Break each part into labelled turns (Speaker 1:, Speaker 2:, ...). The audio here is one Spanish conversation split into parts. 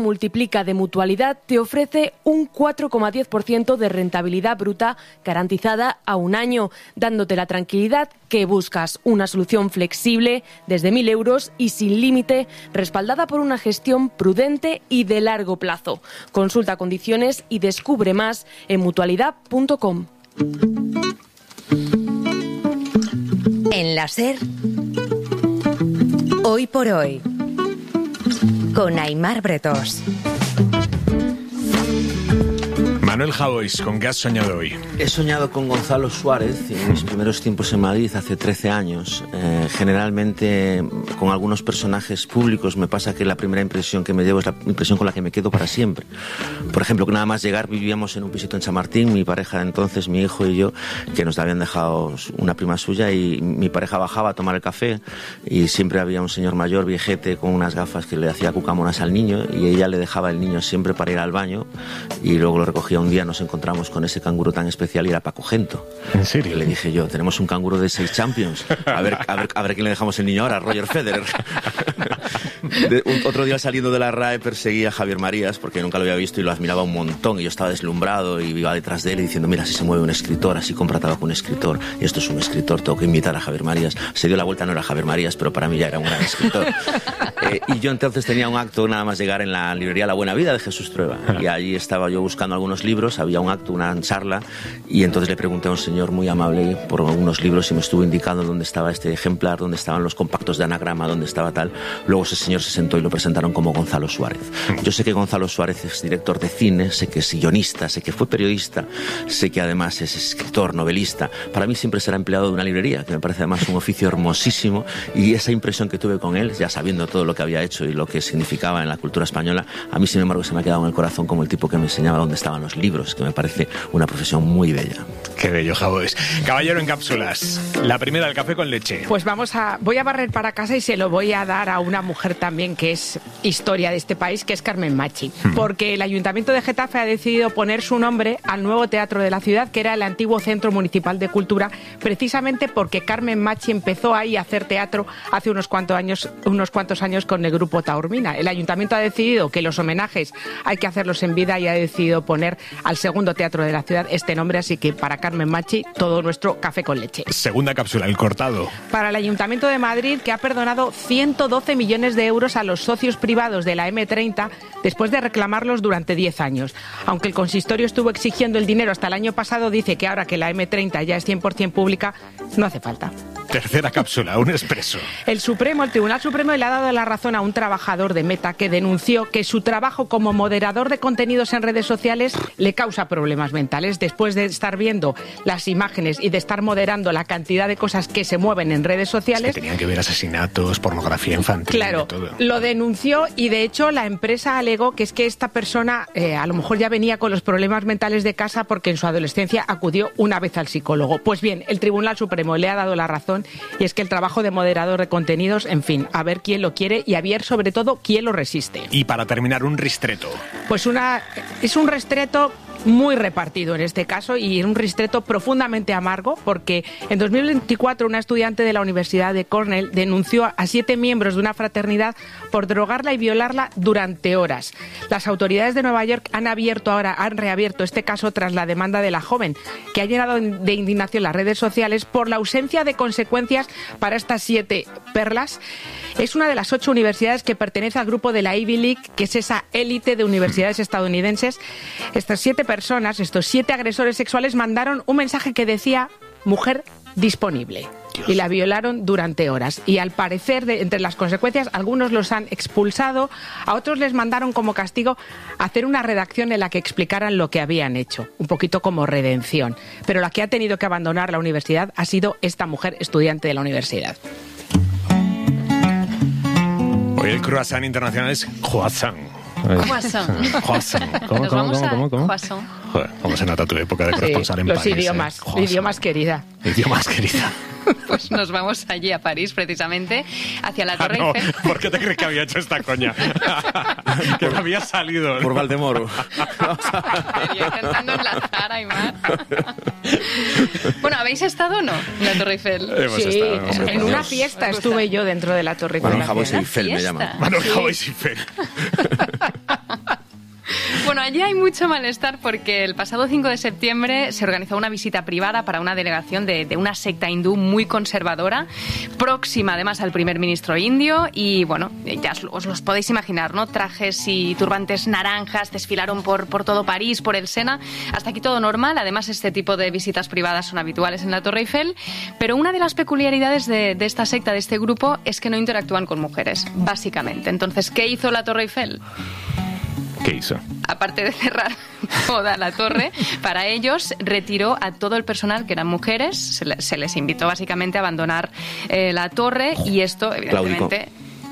Speaker 1: Multiplica de Mutualidad te ofrece un 4,10% de rentabilidad bruta garantizada a un año, dándote la tranquilidad que buscas. Una solución flexible desde 1.000 euros y sin límite, respaldada por una gestión prudente y de largo plazo. Consulta condiciones y descubre más en mutualidad.com.
Speaker 2: En la SER, hoy por hoy, con Aimar Bretós.
Speaker 3: Manuel Javois, ¿con qué has soñado hoy?
Speaker 4: He soñado con Gonzalo Suárez en mis primeros tiempos en Madrid, hace 13 años. Generalmente, con algunos personajes públicos me pasa que la primera impresión que me llevo es la impresión con la que me quedo para siempre. Por ejemplo, que nada más llegar vivíamos en un pisito en Chamartín, mi pareja de entonces, mi hijo y yo, que nos habían dejado una prima suya, y mi pareja bajaba a tomar el café y siempre había un señor mayor, viejete, con unas gafas que le hacía cucamonas al niño, y ella le dejaba el niño siempre para ir al baño y luego lo recogía. Un día nos encontramos con ese canguro tan especial y era Paco Gento.
Speaker 3: ¿En serio?
Speaker 4: Y le dije yo, tenemos un canguro de 6 Champions. A ver quién le dejamos el niño ahora, Roger Federer. Otro día saliendo de la RAE perseguí a Javier Marías porque nunca lo había visto y lo admiraba un montón, y yo estaba deslumbrado y iba detrás de él y diciendo, mira, si se mueve un escritor, así compra tabaco un escritor, y esto es un escritor, tengo que imitar a Javier Marías. Se dio la vuelta, no era Javier Marías, pero para mí ya era un gran escritor. Y yo entonces tenía un acto nada más llegar en la librería La Buena Vida de Jesús Trueba, y allí estaba yo buscando algunos libros, había un acto, una charla, y entonces le pregunté a un señor muy amable por algunos libros y me estuvo indicando dónde estaba este ejemplar, dónde estaban los compactos de anagrama, dónde estaba tal. Luego ese señor se sentó y lo presentaron como Gonzalo Suárez. Yo sé que Gonzalo Suárez es director de cine, sé que es guionista, sé que fue periodista, sé que además es escritor, novelista. Para mí siempre será empleado de una librería, que me parece además un oficio hermosísimo, y esa impresión que tuve con él, ya sabiendo todo lo que había hecho y lo que significaba en la cultura española, a mí sin embargo se me ha quedado en el corazón como el tipo que me enseñaba dónde estaban los libros, que me parece una profesión muy bella.
Speaker 3: Qué bello, Javois. Caballero en cápsulas. La primera, el café con leche.
Speaker 5: Pues voy a barrer para casa y se lo voy a dar a una mujer también que es historia de este país, que es Carmen Machi. Porque el Ayuntamiento de Getafe ha decidido poner su nombre al nuevo teatro de la ciudad, que era el antiguo Centro Municipal de Cultura, precisamente porque Carmen Machi empezó ahí a hacer teatro hace unos cuantos años con el grupo Taormina. El Ayuntamiento ha decidido que los homenajes hay que hacerlos en vida y ha decidido poner al segundo teatro de la ciudad este nombre, así que para Carmen Machi todo nuestro café con leche.
Speaker 3: Segunda cápsula, el cortado.
Speaker 5: Para el Ayuntamiento de Madrid, que ha perdonado 112 millones de euros a los socios privados de la M30 después de reclamarlos durante 10 años. Aunque el consistorio estuvo exigiendo el dinero hasta el año pasado, dice que ahora que la M30 ya es 100% pública, no hace falta.
Speaker 3: Tercera cápsula, un expreso.
Speaker 5: El Tribunal Supremo le ha dado la razón a un trabajador de Meta que denunció que su trabajo como moderador de contenidos en redes sociales le causa problemas mentales después de estar viendo las imágenes y de estar moderando la cantidad de cosas que se mueven en redes sociales.
Speaker 3: Es que tenían que ver asesinatos, pornografía infantil.
Speaker 5: Claro,
Speaker 3: todo.
Speaker 5: Lo denunció y de hecho la empresa alegó que es que esta persona a lo mejor ya venía con los problemas mentales de casa porque en su adolescencia acudió una vez al psicólogo. Pues bien, el Tribunal Supremo le ha dado la razón, y es que el trabajo de moderador de contenidos, en fin, a ver quién lo quiere y a ver sobre todo quién lo resiste.
Speaker 3: Y para terminar, un ristreto.
Speaker 5: Pues es un ristreto muy repartido en este caso, y un ristreto profundamente amargo, porque en 2024 una estudiante de la Universidad de Cornell denunció a 7 miembros de una fraternidad por drogarla y violarla durante horas. Las autoridades de Nueva York han reabierto este caso tras la demanda de la joven, que ha llenado de indignación las redes sociales por la ausencia de consecuencias para estas 7 perlas. Es una de las 8 universidades que pertenece al grupo de la Ivy League, que es esa élite de universidades estadounidenses. Estas 7 personas, estos 7 agresores sexuales, mandaron un mensaje que decía mujer disponible. Dios. Y la violaron durante horas. Y al parecer, entre las consecuencias, algunos los han expulsado, a otros les mandaron como castigo hacer una redacción en la que explicaran lo que habían hecho, un poquito como redención. Pero la que ha tenido que abandonar la universidad ha sido esta mujer estudiante de la universidad.
Speaker 3: Hoy el croissant internacional es croissant.
Speaker 6: Croissant.
Speaker 3: ¿Cómo?
Speaker 6: Croissant.
Speaker 3: Joder, ¿cómo se nota tu época de corresponsal en
Speaker 5: los
Speaker 3: París?
Speaker 5: idiomas, querida.
Speaker 3: Idiomas, querida.
Speaker 6: Pues nos vamos allí a París, precisamente, hacia la Torre Eiffel.
Speaker 3: ¿Por qué te crees que había hecho esta coña? Que me había salido.
Speaker 4: Por Valdemoro.
Speaker 6: Intentando enlazar, Aimar. Bueno, ¿habéis estado o no en la Torre Eiffel?
Speaker 3: Hemos estado.
Speaker 5: En una fiesta estuve yo dentro de la Torre Eiffel.
Speaker 4: Manuel Javois Eiffel me llama.
Speaker 3: Manuel Javois Eiffel.
Speaker 6: Bueno, allí hay mucho malestar porque el pasado 5 de septiembre se organizó una visita privada para una delegación de una secta hindú muy conservadora, próxima además al primer ministro indio, y bueno, ya os los podéis imaginar, ¿no? Trajes y turbantes naranjas desfilaron por todo París, por el Sena. Hasta aquí todo normal. Además, este tipo de visitas privadas son habituales en la Torre Eiffel, pero una de las peculiaridades de esta secta, de este grupo, es que no interactúan con mujeres, básicamente. Entonces, ¿qué hizo la Torre Eiffel?
Speaker 3: ¿Qué hizo?
Speaker 6: Aparte de cerrar toda la torre, para ellos retiró a todo el personal que eran mujeres, se les invitó básicamente a abandonar la torre, y esto evidentemente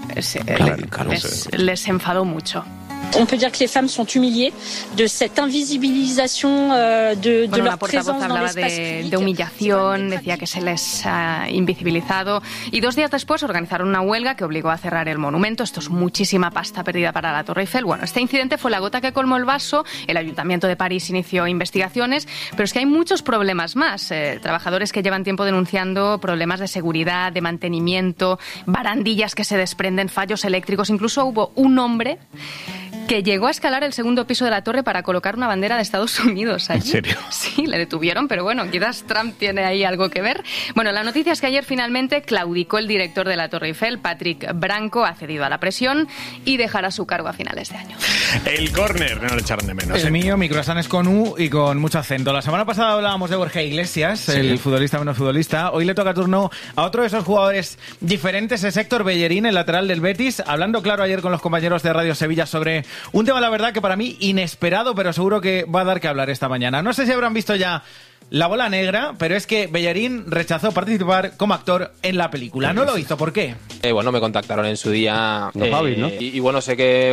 Speaker 6: les enfadó mucho.
Speaker 7: On peut dire que les femmes sont humiliées de cette invisibilisation de leur présence dans l'espace public.
Speaker 6: De humillación, decía que se les ha invisibilizado, y 2 días después organizaron una huelga que obligó a cerrar el monumento. Esto es muchísima pasta perdida para la Torre Eiffel. Bueno, este incidente fue la gota que colmó el vaso. El Ayuntamiento de París inició investigaciones, pero es que hay muchos problemas más. Trabajadores que llevan tiempo denunciando problemas de seguridad, de mantenimiento, barandillas que se desprenden, fallos eléctricos. Incluso hubo un hombre que llegó a escalar el 2.º piso de la torre para colocar una bandera de Estados Unidos allí.
Speaker 3: ¿En serio?
Speaker 6: Sí, le detuvieron, pero bueno, quizás Trump tiene ahí algo que ver. Bueno, la noticia es que ayer finalmente claudicó el director de la Torre Eiffel, Patrick Branco, ha cedido a la presión y dejará su cargo a finales de año.
Speaker 3: El córner, no lo echaron de menos.
Speaker 8: El mío, mi croissant es con U y con mucho acento. La semana pasada hablábamos de Borja Iglesias, sí, el futbolista menos futbolista. Hoy le toca turno a otro de esos jugadores diferentes, es Héctor Bellerín, el lateral del Betis, hablando claro ayer con los compañeros de Radio Sevilla sobre un tema, la verdad, que para mí inesperado, pero seguro que va a dar que hablar esta mañana. No sé si habrán visto ya La Bola Negra, pero es que Bellerín rechazó participar como actor en la película. No lo hizo, ¿por qué?
Speaker 9: Bueno, me contactaron en su día.
Speaker 10: Javi, ¿no?
Speaker 9: Y bueno, sé que es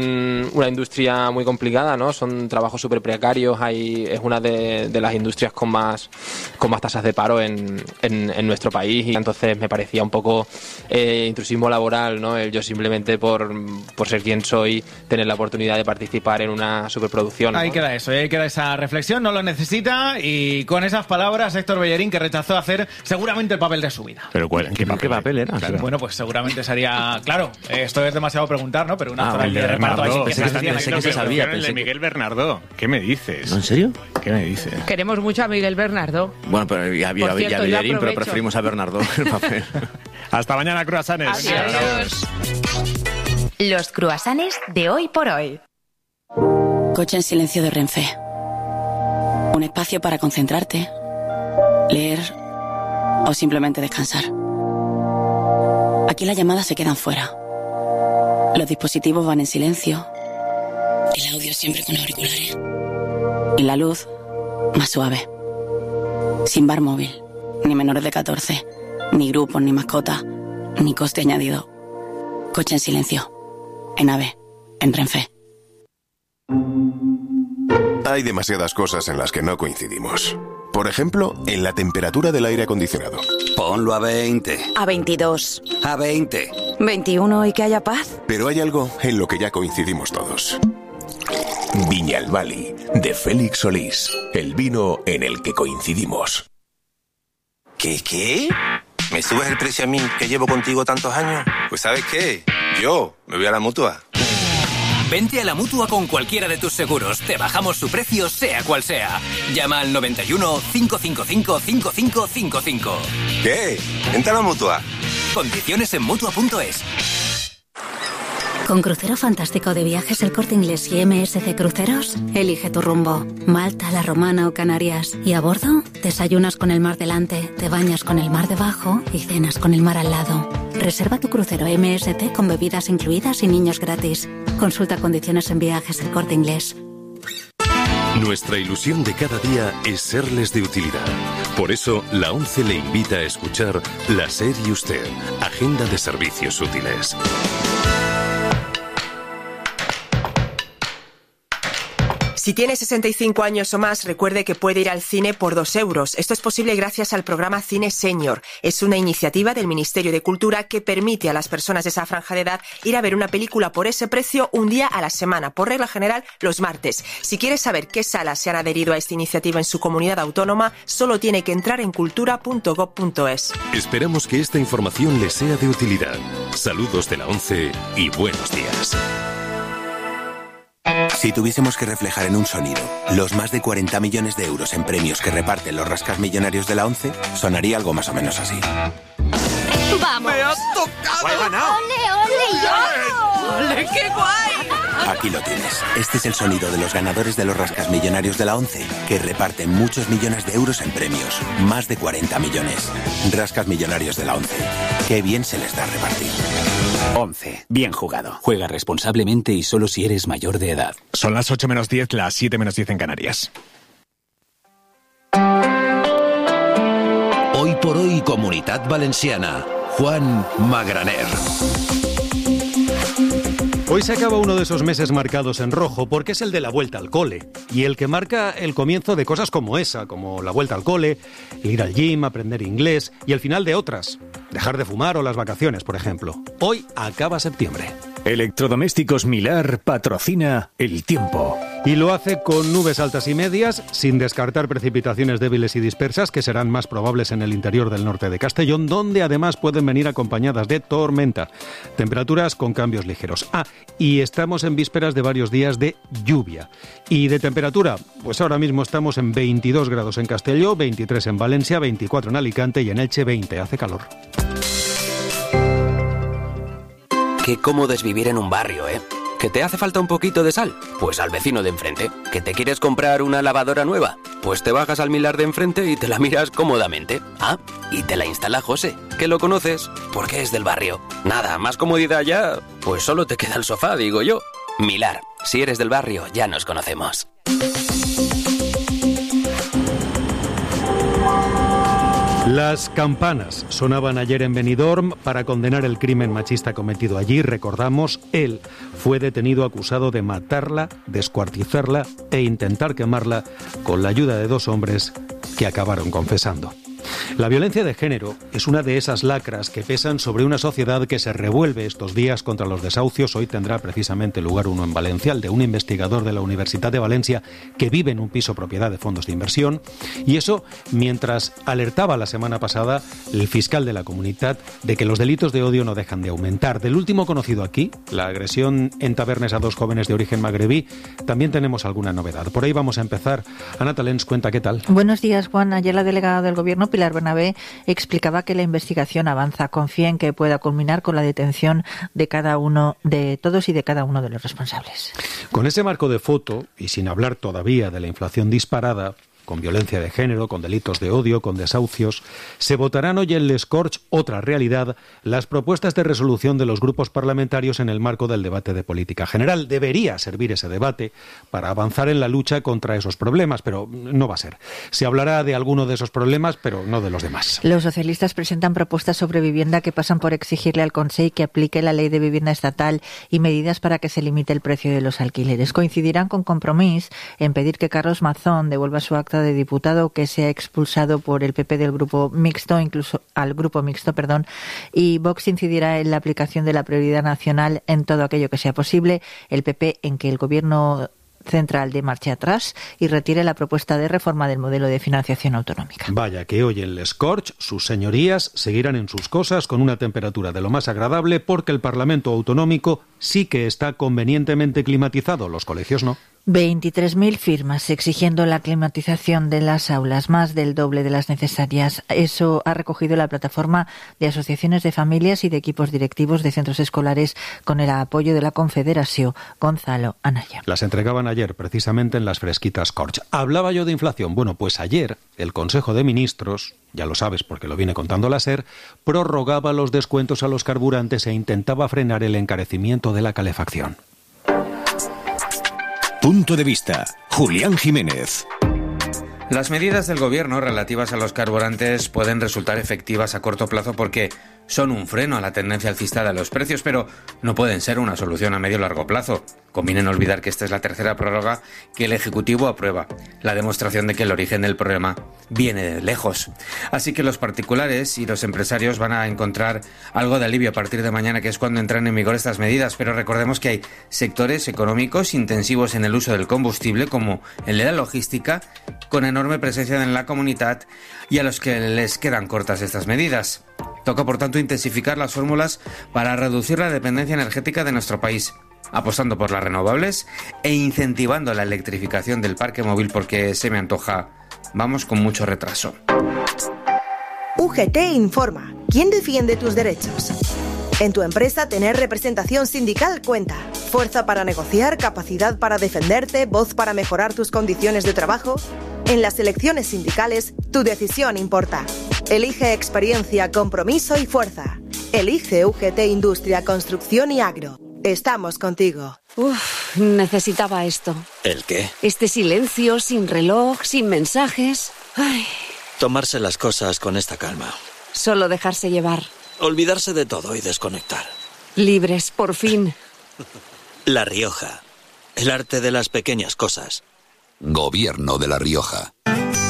Speaker 9: una industria muy complicada, ¿no? Son trabajos súper precarios. Es una de las industrias con más tasas de paro en nuestro país. Y entonces me parecía un poco intrusismo laboral, ¿no? Yo simplemente por ser quien soy, tener la oportunidad de participar en una superproducción, ¿no?
Speaker 8: Ahí queda eso, ahí queda esa reflexión. No lo necesita, y con esas palabras, Héctor Bellerín, que rechazó hacer seguramente el papel de su vida.
Speaker 3: Pero ¿qué papel era?
Speaker 8: Claro. Bueno, pues seguramente sería... Claro, esto es demasiado preguntar, ¿no? Pero una
Speaker 3: el de Bernardo. Pensé que se sabía.
Speaker 4: El
Speaker 3: de Miguel Bernardo. ¿Qué me dices?
Speaker 4: ¿No, en serio?
Speaker 3: ¿Qué me dices?
Speaker 5: Queremos mucho a Miguel Bernardo.
Speaker 4: Bueno, pero ya Bellerín, pero preferimos a Bernardo el papel.
Speaker 3: Hasta mañana, croissants.
Speaker 6: Adiós.
Speaker 2: Los croissants de hoy por hoy.
Speaker 11: Coche en silencio de Renfe. Un espacio para concentrarte, leer o simplemente descansar. Aquí las llamadas se quedan fuera. Los dispositivos van en silencio. El audio siempre con auriculares. Y la luz más suave. Sin bar móvil, ni menores de 14, ni grupos, ni mascotas, ni coste añadido. Coche en silencio. En AVE. En Renfe.
Speaker 12: Hay demasiadas cosas en las que no coincidimos. Por ejemplo, en la temperatura del aire acondicionado.
Speaker 13: Ponlo a 20.
Speaker 11: A 22.
Speaker 13: A 20.
Speaker 11: 21 y que haya paz.
Speaker 12: Pero hay algo en lo que ya coincidimos todos. Viñalbali, de Félix Solís. El vino en el que coincidimos.
Speaker 13: ¿Qué? ¿Me subes el precio a mí, que llevo contigo tantos años? Pues ¿sabes qué? Yo me voy a la Mutua.
Speaker 14: Vente a la Mutua con cualquiera de tus seguros. Te bajamos su precio, sea cual sea. Llama al 91 555 5555.
Speaker 13: ¿Qué? Vente a la Mutua.
Speaker 14: Condiciones en Mutua.es.
Speaker 15: Con Crucero Fantástico de Viajes El Corte Inglés y MSC Cruceros, elige tu rumbo. Malta, La Romana o Canarias. Y a bordo, desayunas con el mar delante, te bañas con el mar debajo y cenas con el mar al lado. Reserva tu crucero MSC con bebidas incluidas y niños gratis. Consulta condiciones en Viajes El Corte Inglés.
Speaker 16: Nuestra ilusión de cada día es serles de utilidad. Por eso, la ONCE le invita a escuchar La SER y Usted, Agenda de Servicios Útiles.
Speaker 17: Si tiene 65 años o más, recuerde que puede ir al cine por 2 euros. Esto es posible gracias al programa Cine Senior. Es una iniciativa del Ministerio de Cultura que permite a las personas de esa franja de edad ir a ver una película por ese precio un día a la semana, por regla general los martes. Si quiere saber qué salas se han adherido a esta iniciativa en su comunidad autónoma, solo tiene que entrar en cultura.gov.es.
Speaker 16: Esperamos que esta información le sea de utilidad. Saludos de la ONCE y buenos días.
Speaker 10: Si tuviésemos que reflejar en un sonido los más de 40 millones de euros en premios que reparten los rascasmillonarios de la ONCE, sonaría algo más o menos así.
Speaker 18: ¡Vamos!
Speaker 10: ¡Me has tocado!
Speaker 18: ¡He ganado! ¡Ole, ole! ¡Ole, qué guay!
Speaker 10: Aquí lo tienes. Este es el sonido de los ganadores de los rascasmillonarios de la ONCE, que reparten muchos millones de euros en premios. Más de 40 millones. Rascasmillonarios de la ONCE. Qué bien se les da repartir.
Speaker 19: 11. Bien jugado. Juega responsablemente y solo si eres mayor de edad.
Speaker 3: Son las 8 menos 10, las 7 menos 10 en Canarias.
Speaker 20: Hoy por hoy, Comunitat Valenciana. Juan Magraner.
Speaker 21: Hoy se acaba uno de esos meses marcados en rojo porque es el de la vuelta al cole y el que marca el comienzo de cosas como esa, como la vuelta al cole, ir al gym, aprender inglés y el final de otras, dejar de fumar o las vacaciones, por ejemplo. Hoy acaba septiembre.
Speaker 16: Electrodomésticos Milar patrocina el tiempo.
Speaker 21: Y lo hace con nubes altas y medias, sin descartar precipitaciones débiles y dispersas que serán más probables en el interior del norte de Castellón, donde además pueden venir acompañadas de tormenta. Temperaturas con cambios ligeros. Y estamos en vísperas de varios días de lluvia. Y de temperatura, pues ahora mismo estamos en 22 grados en Castelló, 23 en Valencia, 24 en Alicante y en Elche 20. Hace calor.
Speaker 22: Qué cómodo es vivir en un barrio, ¿eh? ¿Que te hace falta un poquito de sal? Pues al vecino de enfrente. ¿Que te quieres comprar una lavadora nueva? Pues te bajas al Milar de enfrente y te la miras cómodamente. Y te la instala José, que lo conoces, porque es del barrio. Nada, más comodidad ya, pues solo te queda el sofá, digo yo. Milar, si eres del barrio, ya nos conocemos.
Speaker 21: Las campanas sonaban ayer en Benidorm para condenar el crimen machista cometido allí. Recordamos, él fue detenido acusado de matarla, descuartizarla e intentar quemarla con la ayuda de 2 hombres que acabaron confesando. La violencia de género es una de esas lacras que pesan sobre una sociedad que se revuelve estos días contra los desahucios. Hoy tendrá precisamente lugar uno en Valencia, el de un investigador de la Universidad de Valencia que vive en un piso propiedad de fondos de inversión. Y eso mientras alertaba la semana pasada el fiscal de la Comunitat de que los delitos de odio no dejan de aumentar. Del último conocido aquí, la agresión en Tavernes a 2 jóvenes de origen magrebí, también tenemos alguna novedad. Por ahí vamos a empezar. Ana Talens, cuenta qué tal.
Speaker 23: Buenos días, Juan. Ayer la delegada del Gobierno, Pilar Bernabé, explicaba que la investigación avanza. Confía en que pueda culminar con la detención de cada uno, de todos y de cada uno de los responsables.
Speaker 21: Con ese marco de foto, y sin hablar todavía de la inflación disparada, con violencia de género, con delitos de odio, con desahucios, se votarán hoy en Les Corts, otra realidad, las propuestas de resolución de los grupos parlamentarios en el marco del debate de política general. Debería servir ese debate para avanzar en la lucha contra esos problemas, pero no va a ser. Se hablará de alguno de esos problemas, pero no de los demás.
Speaker 23: Los socialistas presentan propuestas sobre vivienda que pasan por exigirle al Consell que aplique la ley de vivienda estatal y medidas para que se limite el precio de los alquileres. Coincidirán con Compromís en pedir que Carlos Mazón devuelva su acta de diputado que se ha expulsado por el PP del grupo mixto, incluso al grupo mixto, y Vox incidirá en la aplicación de la prioridad nacional en todo aquello que sea posible, el PP en que el gobierno central de marcha atrás y retire la propuesta de reforma del modelo de financiación autonómica.
Speaker 21: Vaya que hoy en Les Corts sus señorías seguirán en sus cosas con una temperatura de lo más agradable porque el Parlamento autonómico sí que está convenientemente climatizado, los colegios no.
Speaker 23: 23.000 firmas exigiendo la climatización de las aulas, más del doble de las necesarias. Eso ha recogido la plataforma de asociaciones de familias y de equipos directivos de centros escolares con el apoyo de la Confederación. Gonzalo Anaya.
Speaker 21: Las entregaban ayer precisamente en las fresquitas Corts. Hablaba yo de inflación. Bueno, pues ayer el Consejo de Ministros, ya lo sabes porque lo viene contando la SER, prorrogaba los descuentos a los carburantes e intentaba frenar el encarecimiento de la calefacción.
Speaker 16: Punto de vista. Julián Jiménez.
Speaker 24: Las medidas del gobierno relativas a los carburantes pueden resultar efectivas a corto plazo porque son un freno a la tendencia alcista de los precios, pero no pueden ser una solución a medio o largo plazo. Conviene no olvidar que esta es la tercera prórroga que el Ejecutivo aprueba, la demostración de que el origen del problema viene de lejos. Así que los particulares y los empresarios van a encontrar algo de alivio a partir de mañana, que es cuando entran en vigor estas medidas, pero recordemos que hay sectores económicos intensivos en el uso del combustible, como el de la logística, con enorme presencia en la comunidad y a los que les quedan cortas estas medidas. Toca, por tanto, intensificar las fórmulas para reducir la dependencia energética de nuestro país. apostando por las renovables e incentivando la electrificación del parque móvil porque se me antoja, vamos con mucho retraso.
Speaker 1: UGT informa. ¿Quién defiende tus derechos? En tu empresa tener representación sindical cuenta. Fuerza para negociar, capacidad para defenderte, voz para mejorar tus condiciones de trabajo. En las elecciones sindicales, tu decisión importa. Elige experiencia, compromiso y fuerza. Elige UGT Industria, Construcción y Agro. Estamos contigo.
Speaker 7: Necesitaba esto.
Speaker 8: ¿El qué?
Speaker 7: Este silencio, sin reloj, sin mensajes. Ay.
Speaker 8: Tomarse las cosas con esta calma.
Speaker 7: Solo dejarse llevar.
Speaker 8: Olvidarse de todo y desconectar.
Speaker 7: Libres, por fin.
Speaker 8: La Rioja. El arte de las pequeñas cosas.
Speaker 9: Gobierno de La Rioja.